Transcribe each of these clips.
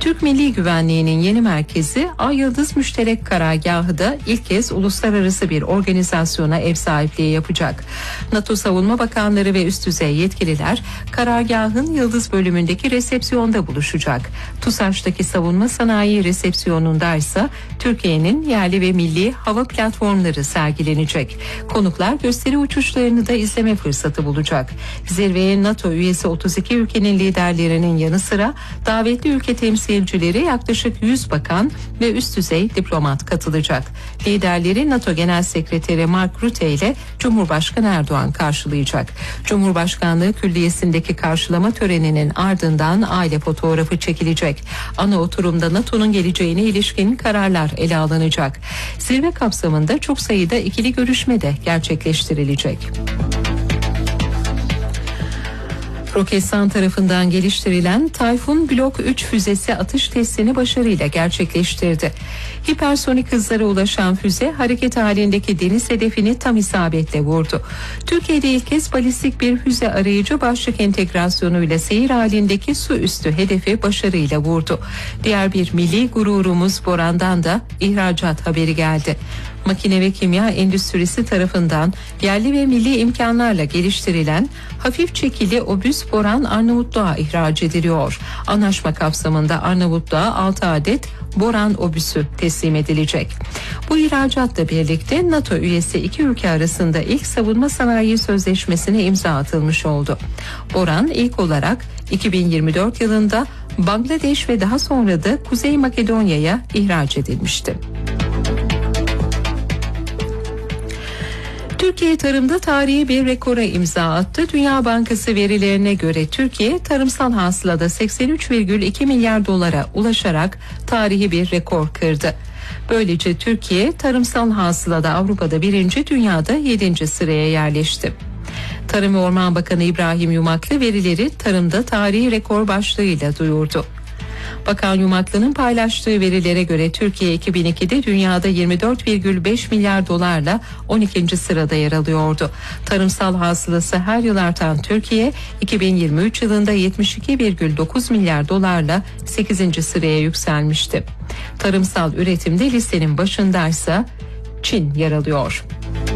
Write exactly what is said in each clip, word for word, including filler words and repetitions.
Türk Milli Güvenliği'nin yeni merkezi Ay Yıldız Müşterek Karargahı da ilk kez uluslararası bir organizasyona ev sahipliği yapacak. NATO Savunma Bakanları ve üst düzey yetkililer karargahın Yıldız bölümündeki resepsiyonda buluşacak. TUSAŞ'taki savunma sanayi resepsiyonunda ise Türkiye'nin yerli ve milli hava platformları sergilenecek. Konuklar gösteri uçuşlarını da izleme fırsatı bulacak. Zirveye NATO üyesi otuz iki ülkenin liderlerinin yanı sıra davetli ülke temsilcileri, yaklaşık yüz bakan ve üst düzey diplomat katılacak. Liderleri NATO Genel Sekreteri Mark Rutte ile Cumhurbaşkanı Erdoğan karşılayacak. Cumhurbaşkanlığı Külliyesi'ndeki karşılama töreninin ardından aile fotoğrafı çekilecek. Ana oturumda NATO'nun geleceğine ilişkin kararlar ele alınacak. Zirve kapsamında çok sayıda ikili görüşme de gerçekleştirilecek. Roketsan tarafından geliştirilen Tayfun Blok üç füzesi atış testini başarıyla gerçekleştirdi. Hipersonik hızlara ulaşan füze hareket halindeki deniz hedefini tam isabetle vurdu. Türkiye'de ilk kez balistik bir füze arayıcı başlık entegrasyonuyla seyir halindeki su üstü hedefi başarıyla vurdu. Diğer bir milli gururumuz Boran'dan da ihracat haberi geldi. Makine ve kimya endüstrisi tarafından yerli ve milli imkanlarla geliştirilen hafif çekili obüs Boran Arnavutluğa ihraç ediliyor. Anlaşma kapsamında Arnavutluğa altı adet Boran obüsü teslim edilecek. Bu ihracatla birlikte NATO üyesi iki ülke arasında ilk savunma sanayi sözleşmesine imza atılmış oldu. Boran ilk olarak iki bin yirmi dört yılında Bangladeş ve daha sonra da Kuzey Makedonya'ya ihraç edilmişti. Türkiye tarımda tarihi bir rekora imza attı. Dünya Bankası verilerine göre Türkiye tarımsal hasılada seksen üç virgül iki milyar dolara ulaşarak tarihi bir rekor kırdı. Böylece Türkiye tarımsal hasılada Avrupa'da birinci, dünyada yedinci sıraya yerleşti. Tarım ve Orman Bakanı İbrahim Yumaklı verileri tarımda tarihi rekor başlığıyla duyurdu. Bakan Yumaklı'nın paylaştığı verilere göre Türkiye iki bin ikide dünyada yirmi dört virgül beş milyar dolarla on ikinci sırada yer alıyordu. Tarımsal hasılası her yıl artan Türkiye iki bin yirmi üç yılında yetmiş iki virgül dokuz milyar dolarla sekizinci sıraya yükselmişti. Tarımsal üretimde listenin başındaysa Çin yer alıyor.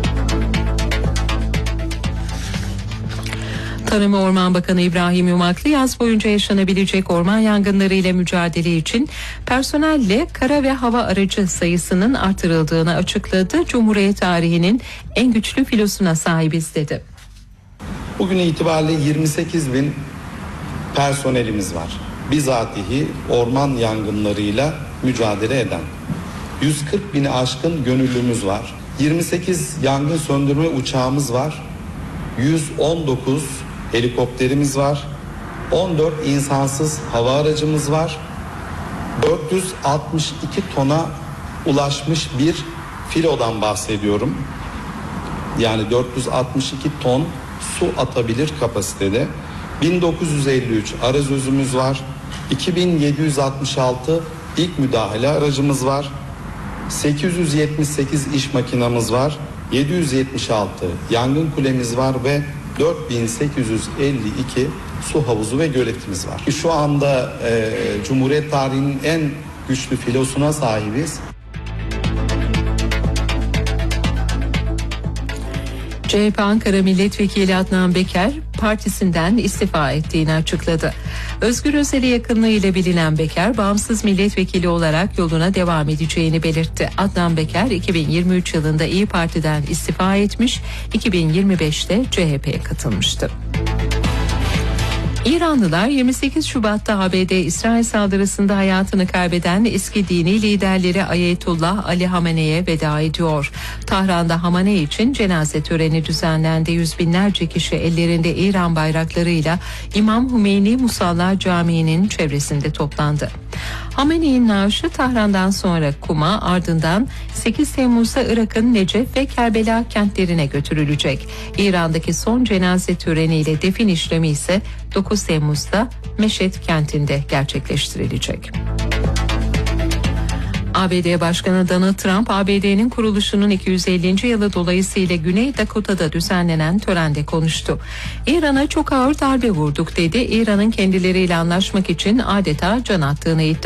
Tarım ve Orman Bakanı İbrahim Yumaklı yaz boyunca yaşanabilecek orman yangınları ile mücadele için personelle kara ve hava aracı sayısının artırıldığını açıkladı. Cumhuriyet tarihinin en güçlü filosuna sahibiz dedi. Bugün itibariyle yirmi sekiz bin personelimiz var. Bizatihi orman yangınlarıyla mücadele eden. yüz kırk bini aşkın gönüllümüz var. yirmi sekiz yangın söndürme uçağımız var. yüz on dokuz helikopterimiz var. on dört insansız hava aracımız var. dört yüz altmış iki tona ulaşmış bir filodan bahsediyorum. Yani dört yüz altmış iki ton su atabilir kapasitede. bin dokuz yüz elli üç arazözümüz var. iki bin yedi yüz altmış altı ilk müdahale aracımız var. sekiz yüz yetmiş sekiz iş makinamız var. yedi yüz yetmiş altı yangın kulemiz var ve dört bin sekiz yüz elli iki su havuzu ve göletimiz var. Şu anda e, Cumhuriyet tarihinin en güçlü filosuna sahibiz. C H P Ankara Milletvekili Adnan Beker partisinden istifa ettiğini açıkladı. Özgür Özel'e yakınlığı ile bilinen Beker, bağımsız milletvekili olarak yoluna devam edeceğini belirtti. Adnan Beker iki bin yirmi üç yılında İYİ Parti'den istifa etmiş, iki bin yirmi beşte C H P'ye katılmıştı. İranlılar yirmi sekiz Şubat'ta A B D İsrail saldırısında hayatını kaybeden eski dini liderleri Ayetullah Ali Hamene'ye veda ediyor. Tahran'da Hamane için cenaze töreni düzenlendi. Yüz binlerce kişi ellerinde İran bayraklarıyla İmam Hümeyni Musalla Camii'nin çevresinde toplandı. Hamene'nin naaşı Tahran'dan sonra Kum'a, ardından sekiz Temmuz'da Irak'ın Necef ve Kerbela kentlerine götürülecek. İran'daki son cenaze töreniyle defin işlemi ise dokuz Temmuz'da Meşed kentinde gerçekleştirilecek. A B D Başkanı Donald Trump, A B D'nin kuruluşunun iki yüz ellinci yılı dolayısıyla Güney Dakota'da düzenlenen törende konuştu. İran'a çok ağır darbe vurduk dedi. İran'ın kendileriyle anlaşmak için adeta can attığını iddia